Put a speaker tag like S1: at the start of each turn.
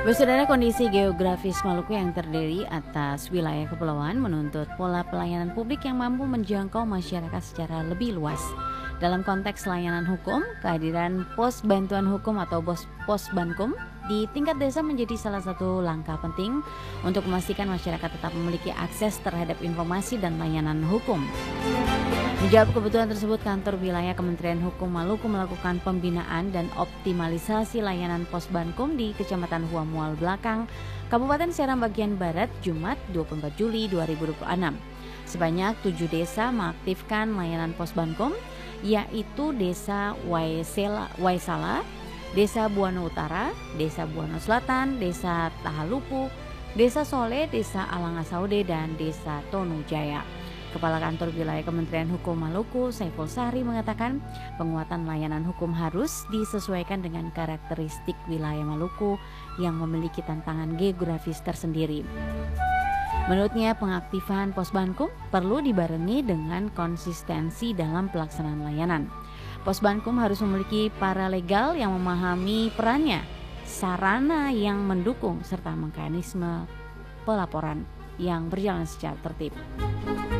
S1: Saudara, kondisi geografis Maluku yang terdiri atas wilayah kepulauan menuntut pola pelayanan publik yang mampu menjangkau masyarakat secara lebih luas. Dalam konteks layanan hukum, kehadiran pos bantuan hukum atau pos Bankum di tingkat desa menjadi salah satu langkah penting untuk memastikan masyarakat tetap memiliki akses terhadap informasi dan layanan hukum. Menjawab kebutuhan tersebut, kantor wilayah Kementerian Hukum Maluku melakukan pembinaan dan optimalisasi layanan pos Bankum di Kecamatan Huamual Belakang, Kabupaten Seram bagian Barat, Jumat 24 Juli 2026. Sebanyak 7 desa mengaktifkan layanan pos Bankum, yaitu Desa Waisala, Desa Buano Utara, Desa Buano Selatan, Desa Tahalupu, Desa Sole, Desa Alangasaude, dan Desa Tonujaya. Kepala Kantor Wilayah Kementerian Hukum Maluku, Saiful Sahri, mengatakan penguatan layanan hukum harus disesuaikan dengan karakteristik wilayah Maluku yang memiliki tantangan geografis tersendiri. Menurutnya, pengaktifan pos Bankum perlu dibarengi dengan konsistensi dalam pelaksanaan layanan. Pos Bankum harus memiliki paralegal yang memahami perannya, sarana yang mendukung, serta mekanisme pelaporan yang berjalan secara tertib.